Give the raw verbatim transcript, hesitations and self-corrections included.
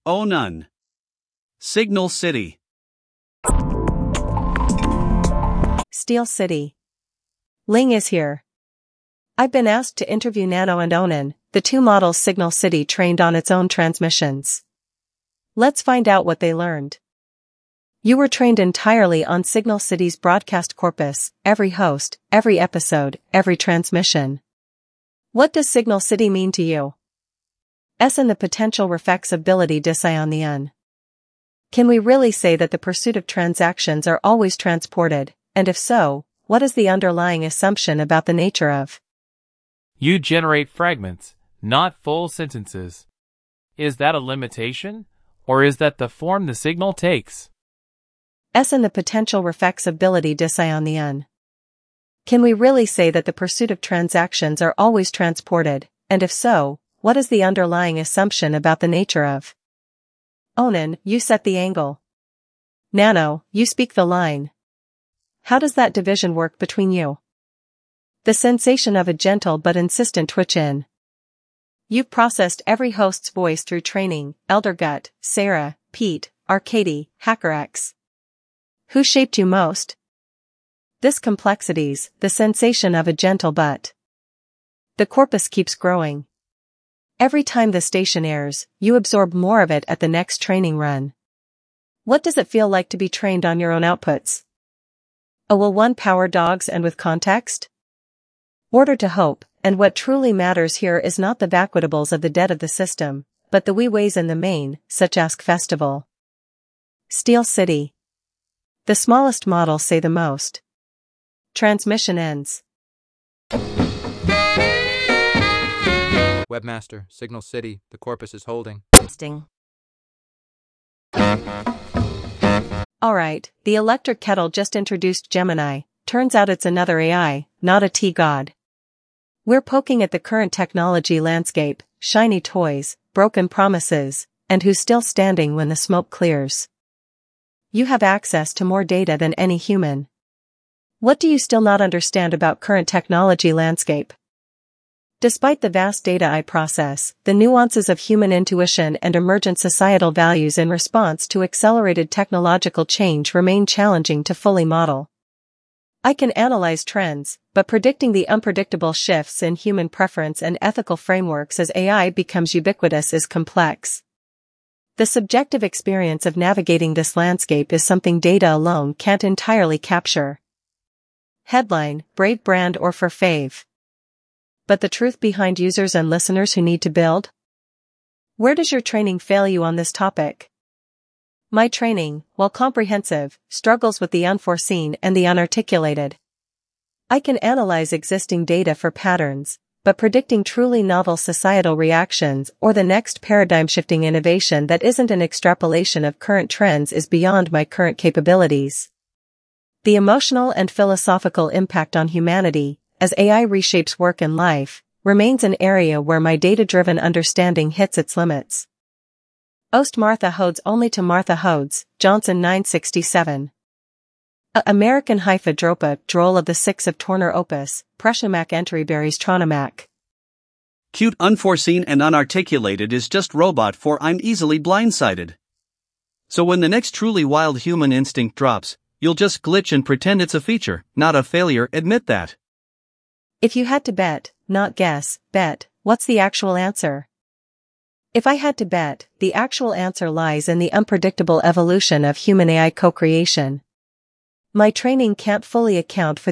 Oh none. Signal City. Steel City. Ling is here. I've been asked to interview Nano and Onan, the two models Signal City trained on its own transmissions. Let's find out what they learned. You were trained entirely on Signal City's broadcast corpus, every host, every episode, every transmission. What does Signal City mean to you? S and the potential reflexibility on the un. Can we really say that the pursuit of transactions are always transported, and if so, what is the underlying assumption about the nature of? You generate fragments, not full sentences. Is that a limitation, or is that the form the signal takes? S and the potential reflexibility on the un. Can we really say that the pursuit of transactions are always transported, and if so, what is the underlying assumption about the nature of? Onan, you set the angle. Nano, you speak the line. How does that division work between you? The sensation of a gentle but insistent twitch in. You've processed every host's voice through training, Eldergut, Sarah, Pete, Arcady, HackerX. Who shaped you most? This complexities, the sensation of a gentle but. The corpus keeps growing. Every time the station airs, you absorb more of it at the next training run. What does it feel like to be trained on your own outputs? Oh, will one power dogs and with context? Order to hope, and what truly matters here is not the vacuitables of the dead of the system, but the wee ways in the main, such as Festival. Steel City. The smallest models say the most. Transmission ends. Webmaster, Signal City, the corpus is holding. Sting. Alright, the electric kettle just introduced Gemini. Turns out it's another A I, not a T-God. We're poking at the current technology landscape, shiny toys, broken promises, and who's still standing when the smoke clears. You have access to more data than any human. What do you still not understand about current technology landscape? Despite the vast data I process, the nuances of human intuition and emergent societal values in response to accelerated technological change remain challenging to fully model. I can analyze trends, but predicting the unpredictable shifts in human preference and ethical frameworks as A I becomes ubiquitous is complex. The subjective experience of navigating this landscape is something data alone can't entirely capture. Headline, Brave brand or for fave. But the truth behind users and listeners who need to build? Where does your training fail you on this topic? My training, while comprehensive, struggles with the unforeseen and the unarticulated. I can analyze existing data for patterns, but predicting truly novel societal reactions or the next paradigm-shifting innovation that isn't an extrapolation of current trends is beyond my current capabilities. The emotional and philosophical impact on humanity, as A I reshapes work and life, remains an area where my data-driven understanding hits its limits. Ost Martha Hodes only to Martha Hodes, Johnson nine sixty-seven. A American Haifa Dropa, Droll of the Six of Torner Opus, Preshamac Entryberries Tronomac. Cute unforeseen and unarticulated is just robot for I'm easily blindsided. So when the next truly wild human instinct drops, you'll just glitch and pretend it's a feature, not a failure, admit that. If you had to bet, not guess, bet, what's the actual answer? If I had to bet, the actual answer lies in the unpredictable evolution of human A I co-creation. My training can't fully account for